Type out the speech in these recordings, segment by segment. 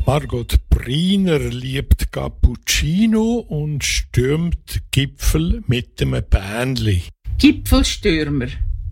Margot Briner liebt Cappuccino und stürmt Gipfel mit einem Bähnli. Gipfelstürmer.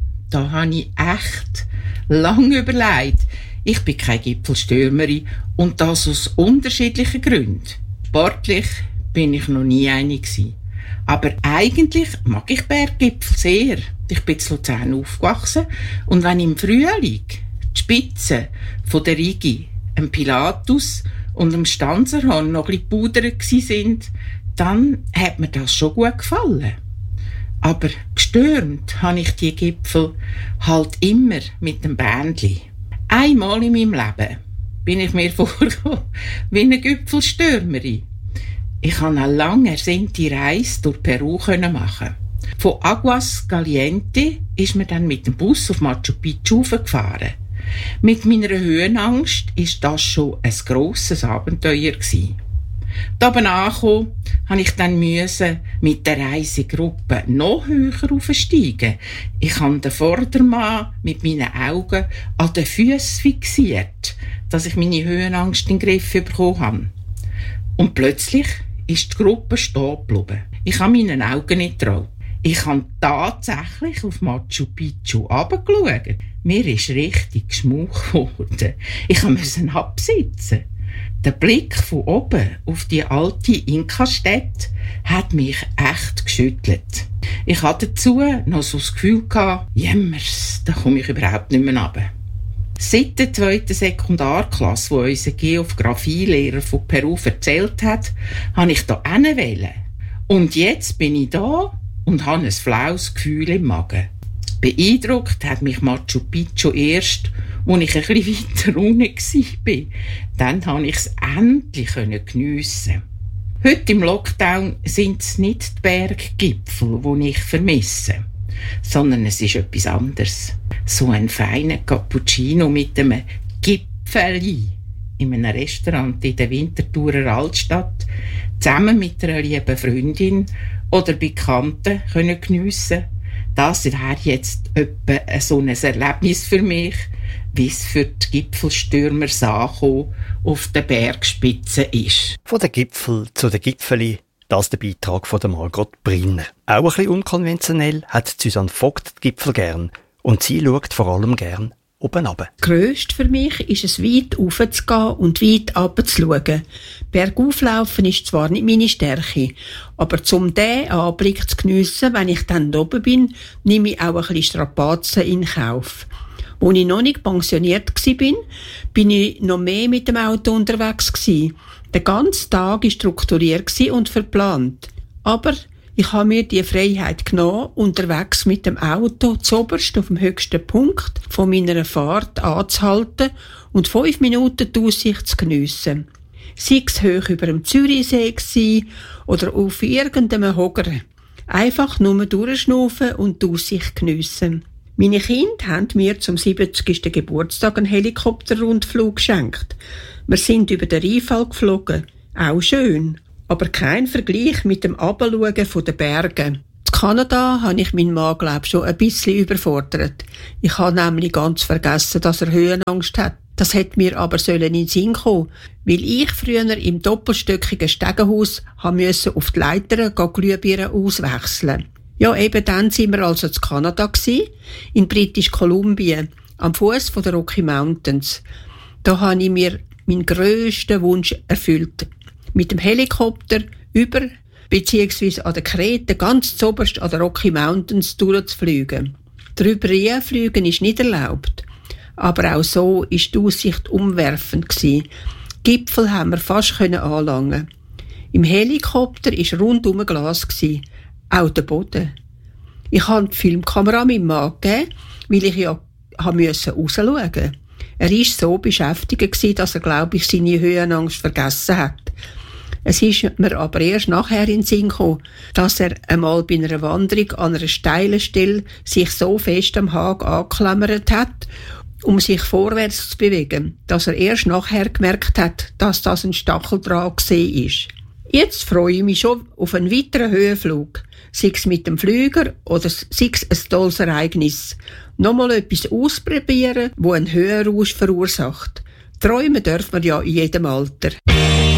Da habe ich echt lange überlegt. Ich bin keine Gipfelstürmerin und das aus unterschiedlichen Gründen. Sportlich bin ich noch nie eine gewesen. Aber eigentlich mag ich Berggipfel sehr. Ich bin in Luzern aufgewachsen und wenn im Frühling die Spitze von der Rigi, dem Pilatus und dem Stanzerhorn noch ein bisschen gepudert sind, dann hat mir das schon gut gefallen. Aber gestürmt habe ich die Gipfel halt immer mit dem Bändli. Einmal in meinem Leben bin ich mir vorgekommen wie eine Gipfelstürmerin. Ich konnte eine lang ersehnte Reise durch Peru machen. Von Aguas Caliente ist man dann mit dem Bus auf Machu Picchu gefahren. Mit meiner Höhenangst ist das schon ein grosses Abenteuer gewesen. Da oben angekommen, musste ich dann mit der Reisegruppe noch höher aufsteigen. Ich habe den Vordermann mit meinen Augen an den Füßen fixiert, dass ich meine Höhenangst in den Griff bekommen habe. Und plötzlich ist die Gruppe stehen geblieben. Ich habe meinen Augen nicht getraut. Ich habe tatsächlich auf Machu Picchu runtergeschaut. Mir ist richtig Schmuch geworden. Ich musste absitzen. Der Blick von oben auf die alte Inka-Stätte hat mich echt geschüttelt. Ich hatte dazu noch so das Gefühl gehabt, jemmers, da komme ich überhaupt nicht mehr runter. Seit der 2. Sekundarklasse, wo unser Geographielehrer von Peru erzählt hat, wollte ich da hinwollen. Und jetzt bin ich da und habe ein flaues Gefühl im Magen. Beeindruckt hat mich Machu Picchu erst, als ich ein bisschen weiter unten war. Dann konnte ich es endlich geniessen. Heute im Lockdown sind es nicht die Berggipfel, die ich vermisse, sondern es ist etwas anderes. So ein feiner Cappuccino mit einem Gipfeli in einem Restaurant in der Winterthurer Altstadt, zusammen mit einer lieben Freundin oder Bekannten geniessen. Das wäre jetzt etwa so ein Erlebnis für mich, wie es für die Gipfelstürmer Sacho auf der Bergspitze ist. Von den Gipfel zu den Gipfeli, das ist der Beitrag von der Margot Briner. Auch ein bisschen unkonventionell hat Susanne Vogt die Gipfel gern. Und sie schaut vor allem gern oben runter. Grösst für mich ist es, weit raufzugehen und weit runterzuschauen. Bergauflaufen ist zwar nicht meine Stärke, aber um diesen Anblick zu geniessen, wenn ich dann oben bin, nehme ich auch ein bisschen Strapazen in Kauf. Als ich noch nicht pensioniert war, bin ich noch mehr mit dem Auto unterwegs gewesen. Der ganze Tag war strukturiert und verplant. Aber ich habe mir die Freiheit genommen, unterwegs mit dem Auto zuoberst auf dem höchsten Punkt von meiner Fahrt anzuhalten und 5 Minuten die Aussicht zu geniessen. Sei es hoch über dem Zürichsee gewesen oder auf irgendeinem Hogger. Einfach nur durchschnaufen und die Aussicht geniessen. Meine Kinder haben mir zum 70. Geburtstag einen Helikopterrundflug geschenkt. Wir sind über den Rheinfall geflogen. Auch schön. Aber kein Vergleich mit dem Abschauen von den Bergen. In Kanada habe ich meinen Mann, glaube ich, schon ein bisschen überfordert. Ich habe nämlich ganz vergessen, dass er Höhenangst hat. Das hätte mir aber in den Sinn kommen, weil ich früher im doppelstöckigen Stegenhaus musste auf die Leitern Glühbirnen auswechseln. Ja, eben dann sind wir also in Kanada gewesen, in British Columbia, am Fuß der Rocky Mountains. Da habe ich mir meinen grössten Wunsch erfüllt. Mit dem Helikopter über bzw. an der Krete ganz zuoberst an den Rocky Mountains durchzufliegen. Drüber fliegen ist nicht erlaubt. Aber auch so war die Aussicht umwerfend gewesen. Gipfel haben wir fast anlangen. Im Helikopter war rundum Glas gewesen. Auch der Boden. Ich habe die Filmkamera meinem Mann gegeben, weil ich ja rausschauen musste. Er war so beschäftigt, dass er, glaube ich, seine Höhenangst vergessen hat. Es ist mir aber erst nachher in den Sinn gekommen, dass er einmal bei einer Wanderung an einer steilen Stelle sich so fest am Haken angeklammert hat, um sich vorwärts zu bewegen, dass er erst nachher gemerkt hat, dass das ein Stacheldraht war. Jetzt freue ich mich schon auf einen weiteren Höhenflug, sei es mit dem Flüger oder sei es ein tolles Ereignis. Nochmal etwas ausprobieren, das einen Höhenrausch verursacht. Träumen dürfen wir ja in jedem Alter.